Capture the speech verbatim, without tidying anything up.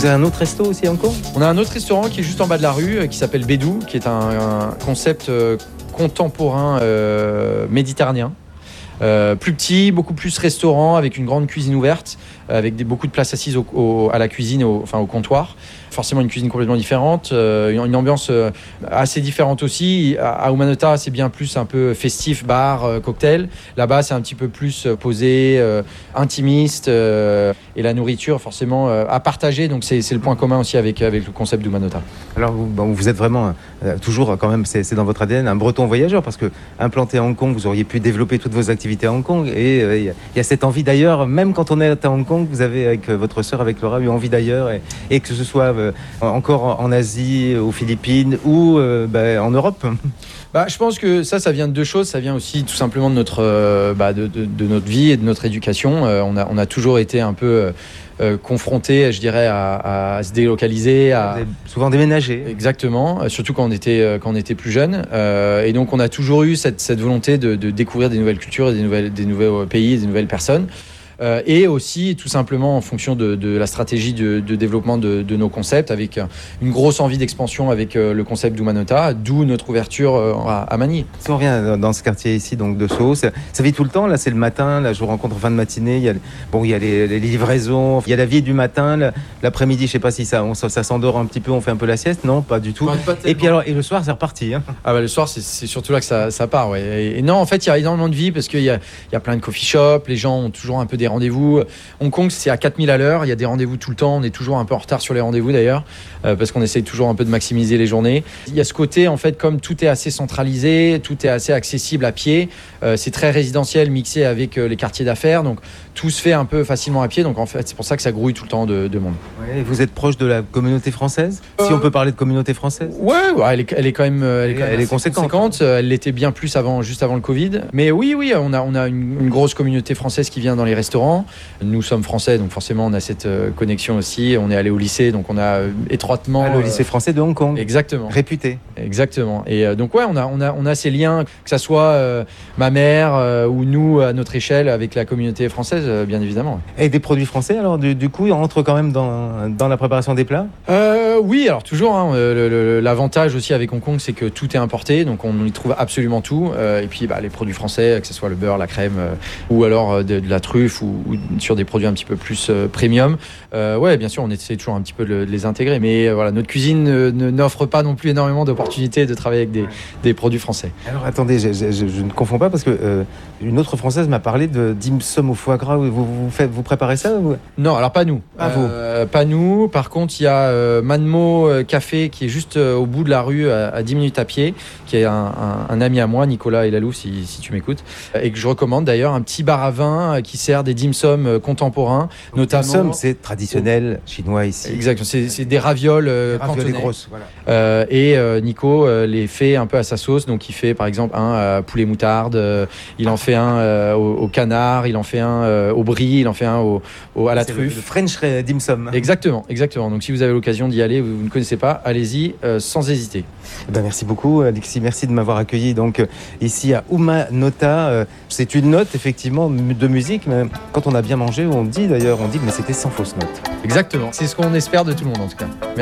Vous avez un autre resto aussi à Hong Kong ? On a un autre restaurant qui est juste en bas de la rue, qui s'appelle Bédou, qui est un, un concept euh, contemporain euh, méditerranéen. Euh, plus petit, beaucoup plus restaurant, avec une grande cuisine ouverte, avec des, beaucoup de places assises au, au, à la cuisine, au, enfin au comptoir. Forcément une cuisine complètement différente, euh, une ambiance euh, assez différente aussi. À, à Umanota, c'est bien plus un peu festif, bar, euh, cocktail. Là-bas, c'est un petit peu plus euh, posé, euh, intimiste. Euh, et la nourriture, forcément, euh, à partager. Donc c'est, c'est le point commun aussi avec, avec le concept d'Umanota. Alors vous, bon, vous êtes vraiment, euh, toujours quand même, c'est, c'est dans votre A D N, un breton voyageur, parce que implanté à Hong Kong, vous auriez pu développer toutes vos activités à Hong Kong. Et il euh, y, y a cette envie d'ailleurs, même quand on est à Hong Kong, vous avez avec votre sœur, avec Laura, eu envie d'ailleurs. Et, et que ce soit... Euh, encore en Asie, aux Philippines ou euh, bah, en Europe. Bah, je pense que ça, ça vient de deux choses. Ça vient aussi tout simplement de notre, euh, bah, de, de, de notre vie et de notre éducation. Euh, on, a, on a toujours été un peu euh, confrontés, je dirais, à, à se délocaliser. À... Souvent déménager. Exactement, surtout quand on était, quand on était plus jeune. Euh, et donc, on a toujours eu cette, cette volonté de, de découvrir des nouvelles cultures, et des, nouvelles, des nouveaux pays, des nouvelles personnes. Euh, et aussi tout simplement en fonction de, de la stratégie de, de développement de, de nos concepts, avec une grosse envie d'expansion avec euh, le concept d'Umanota, d'où notre ouverture euh, à, à Manille. Si on revient dans ce quartier ici, donc de Soho, ça, ça vit tout le temps. Là, c'est le matin. Là, je vous rencontre en fin de matinée. Il y a, bon, il y a les, les livraisons. Il y a la vie du matin. Là, l'après-midi, je sais pas si ça, on, ça, ça s'endort un petit peu. On fait un peu la sieste. Non, pas du tout. Pas, pas et puis alors, et le soir, c'est reparti. Hein. Ah bah le soir, c'est, c'est surtout là que ça, ça part. Ouais. Et, et non, en fait, il y a énormément de vie parce qu'il y a, il y a plein de coffee shops. Les gens ont toujours un peu des rendez-vous. Hong Kong, c'est à quatre mille à l'heure. Il y a des rendez-vous tout le temps. On est toujours un peu en retard sur les rendez-vous d'ailleurs, euh, parce qu'on essaye toujours un peu de maximiser les journées. Il y a ce côté, en fait, comme tout est assez centralisé, tout est assez accessible à pied. Euh, c'est très résidentiel, mixé avec euh, les quartiers d'affaires. Donc, tout se fait un peu facilement à pied. Donc, en fait, c'est pour ça que ça grouille tout le temps de, de monde. Ouais, et vous êtes proche de la communauté française, euh... si on peut parler de communauté française. Ouais, ouais elle, est, elle est quand même, elle est, quand même elle est conséquente. conséquente. Elle l'était bien plus avant, juste avant le Covid. Mais oui, oui, on a, on a une, une grosse communauté française qui vient dans les restaurants. Nous sommes français, donc forcément, on a cette euh, connexion aussi. On est allé au lycée, donc on a euh, étroitement... Ah, le lycée français de Hong Kong. Exactement. Réputé. Exactement. Et euh, donc, ouais, on a, on, a, on a ces liens, que ça soit euh, ma mère euh, ou nous, à notre échelle, avec la communauté française, euh, bien évidemment. Et des produits français, alors, du, du coup, ils rentrent quand même dans, dans la préparation des plats euh, Oui, alors toujours. Hein, le, le, l'avantage aussi avec Hong Kong, c'est que tout est importé, donc on y trouve absolument tout. Euh, et puis, bah, les produits français, que ce soit le beurre, la crème, euh, ou alors euh, de, de la truffe, ou, ou sur des produits un petit peu plus euh, premium. Euh, ouais, bien sûr, on essaie toujours un petit peu de, de les intégrer. Mais euh, voilà, notre cuisine ne, ne, n'offre pas non plus énormément d'opportunités de travailler avec des, des produits français. Alors, attendez, je, je, je, je ne confonds pas, parce que euh, une autre Française m'a parlé de dim sum au foie gras. Vous, vous, faites, vous préparez ça ou... Non, alors pas nous. Pas euh, vous. Pas nous. Par contre, il y a euh, Manmo Café qui est juste euh, au bout de la rue, à, à dix minutes à pied, qui est un, un, un ami à moi, Nicolas Elalou, si, si tu m'écoutes, et que je recommande d'ailleurs, un petit bar à vin qui sert des dim sum euh, contemporains. Donc, notamment... Dim sum, c'est traditionnel chinois ici. Exactement, c'est, c'est des ravioles, euh, des ravioles cantonais. grosses, voilà. Euh, et euh, Nico euh, les fait un peu à sa sauce, donc il fait par exemple un euh, poulet moutarde, euh, il en fait un euh, au, au canard, il en fait un euh, au brie, il en fait un au, au, à la c'est truffe. Le, le French dim sum. Exactement, exactement. Donc si vous avez l'occasion d'y aller, vous, vous ne connaissez pas, allez-y euh, sans hésiter. Ben, merci beaucoup Alexis, merci de m'avoir accueilli donc euh, ici à Umanota. Euh, c'est une note effectivement de musique, mais quand on a bien mangé, on dit d'ailleurs, on dit mais c'était sans fausse note. Exactement, c'est ce qu'on espère de tout le monde en tout cas. Merci.